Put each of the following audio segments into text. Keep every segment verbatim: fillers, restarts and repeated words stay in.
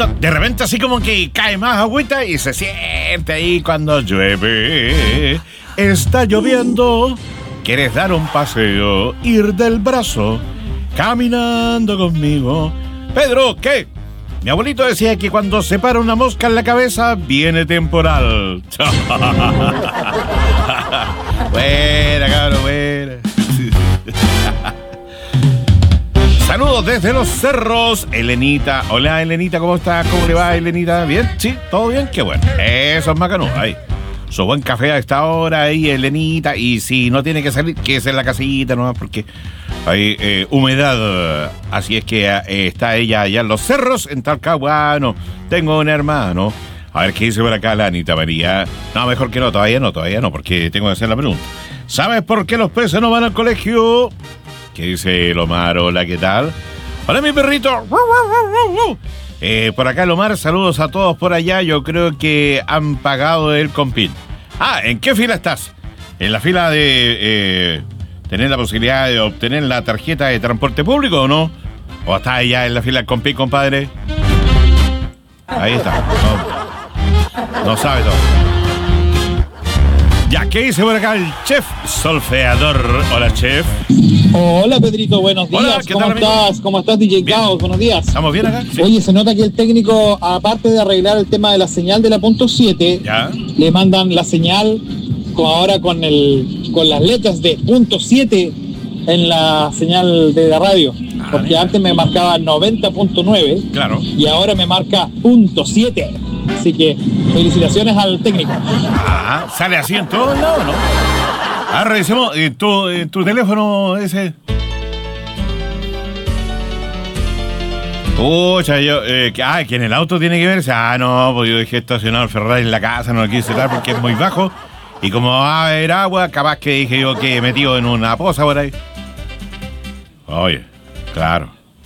momento, de repente así como que cae más agüita y se siente ahí cuando llueve. Está lloviendo, quieres dar un paseo, ir del brazo, caminando conmigo. Pedro, ¿qué? Mi abuelito decía que cuando se para una mosca en la cabeza, viene temporal. Buena, cabrón, buena. Saludos desde los cerros, Elenita. Hola, Elenita, ¿cómo estás? ¿Cómo le va, Elenita? ¿Bien? ¿Sí? ¿Todo bien? Qué bueno. Eso es macanudo. Ahí. Su buen café a esta hora ahí, Elenita. Y si no tiene que salir, que es en la casita nomás, porque hay eh, humedad. Así es que eh, está ella allá en los cerros, en Talcahuano. Tengo un hermano. A ver qué dice por acá la Anita María. No, mejor que no, todavía no, todavía no, porque tengo que hacer la pregunta. ¿Sabes por qué los peces no van al colegio? ¿Qué dice Lomar? Hola, ¿qué tal? Hola, mi perrito. Eh, por acá, Lomar, saludos a todos por allá. Yo creo que han pagado el compin. Ah, ¿en qué fila estás? ¿En la fila de eh, tener la posibilidad de obtener la tarjeta de transporte público o no? ¿O estás allá en la fila del compin, compadre? Ahí está. No, no sabe todo. Ya, ¿qué dice por acá el chef solfeador? Hola, chef. Hola, Pedrito, buenos días. Hola, ¿qué ¿Cómo tal, estás? amigo? ¿Cómo estás, D J Bien. Caos? Buenos días. ¿Estamos bien acá? Sí. Oye, se nota que el técnico, aparte de arreglar el tema de la señal de la punto siete, Ya. le mandan la señal con, ahora con el con las letras de punto siete en la señal de la radio. Ah, Porque mira. antes me marcaba noventa punto nueve Claro. y ahora me marca punto siete. Así que felicitaciones al técnico. Ah, sale así en todos lados, ¿no? Ah, revisemos eh, tu, eh, tu teléfono ese. Pucha, yo... Eh, que, ah, que en el auto tiene que verse. Ah, no, pues yo dejé estacionado el Ferrari en la casa, no lo quise dar porque es muy bajo. Y como va a haber agua, capaz que dije yo que he metido en una poza por ahí. Oye, claro.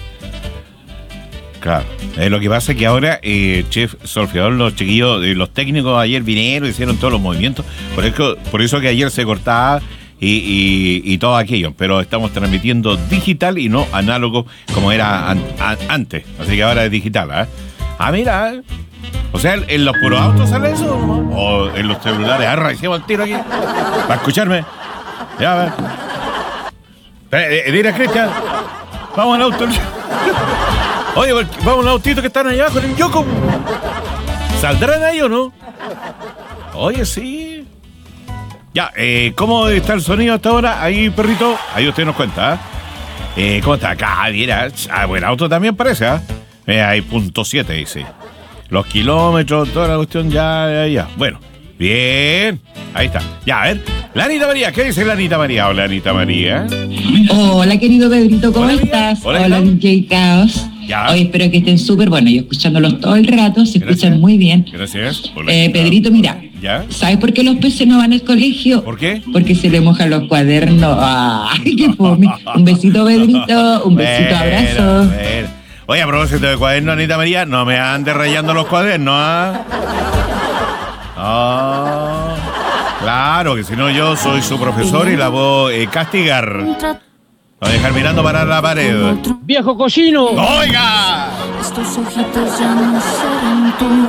Claro. Eh, lo que pasa es que ahora, eh, chef solfeador, los chiquillos, eh, los técnicos ayer vinieron, hicieron todos los movimientos. Por eso, por eso que ayer se cortaba y, y, y todo aquello. Pero estamos transmitiendo digital y no análogo como era an, an, antes. Así que ahora es digital, ¿eh? Ah, mira, ¿eh? O sea, ¿en los puros autos sale eso? ¿No? O en los celulares. Ah, hicimos el tiro aquí. Para escucharme. Ya, a ver. Eh, eh, Dile, Cristian. Vamos al auto. Oye, vamos al autito que están allá abajo en el Yoko. ¿Saldrán ahí o no? Oye, sí. Ya, eh, ¿cómo está el sonido hasta ahora? Ahí, perrito. Ahí usted nos cuenta, ¿eh? Eh, ¿Cómo está acá? Mira, ah, buen auto también parece, ¿ah? ¿eh? Eh, hay punto siete, dice. Los kilómetros, toda la cuestión, ya, ya, ya. Bueno, bien. Ahí está. Ya, a ver. La Anita María, ¿qué dice la Anita María? Hola, Anita María. Hola, querido Pedrito, ¿cómo Hola, amiga. estás? Hola, Hola, ¿qué tal? D J Caos. Ya. Hoy espero que estén súper buenos. Yo escuchándolos todo el rato, se Gracias. escuchan muy bien. Gracias. Hola, Eh, ¿qué tal? Pedrito, mira, ¿Ya? ¿sabes por qué los peces no van al colegio? ¿Por qué? Porque se le mojan los cuadernos. ¡Ay, qué fome! Un besito, Pedrito. Un besito, Bueno, abrazo. bueno. Oye, a propósito de cuadernos, Anita María, no me ande rayando los cuadernos, ¿ah? Ah, claro, que si no yo soy su profesor y la voy a eh, castigar. Voy a dejar mirando para la pared. ¡Viejo cochino! ¡Oiga! Estos ojitos ya no serán tuyos.